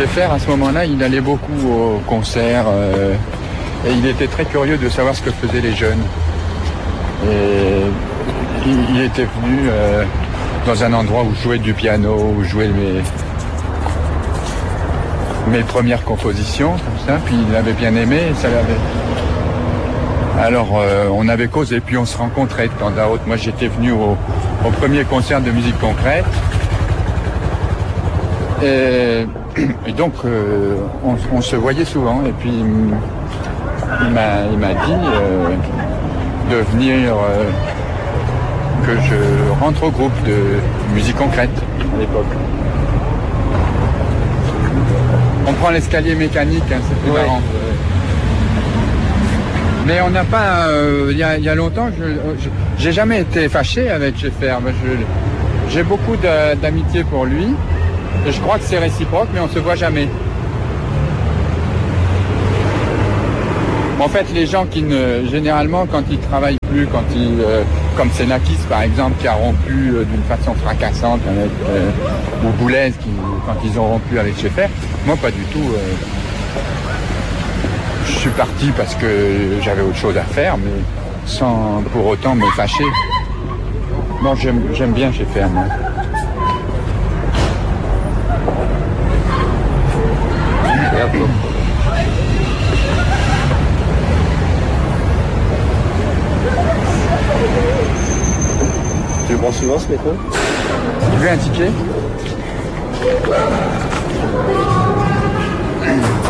Schaeffer, à ce moment-là, il allait beaucoup aux concerts et il était très curieux de savoir ce que faisaient les jeunes. Et il était venu dans un endroit où je jouais du piano, où je jouais mes premières compositions, comme ça, puis il avait bien aimé, et ça l'avait... Alors on avait causé, puis on se rencontrait de temps à autre. Moi j'étais venu au premier concert de musique concrète, et donc on se voyait souvent, et puis il m'a dit de venir, que je rentre au groupe de musique concrète à l'époque. On prend l'escalier mécanique, hein, c'est plus marrant. Mais on n'a pas... Il y a longtemps, j'ai jamais été fâché avec Schaeffer. J'ai beaucoup d'amitié pour lui. Et je crois que c'est réciproque, mais on se voit jamais. En fait, les gens généralement, quand ils travaillent plus, comme Xenakis par exemple, qui a rompu d'une façon fracassante avec, ou Boulez, quand ils ont rompu avec Schaeffer, moi pas du tout. Je suis parti parce que j'avais autre chose à faire, mais sans pour autant me fâcher. Bon, j'aime bien Schaeffer, moi. Tu le prends souvent ce métro? Tu veux un ticket?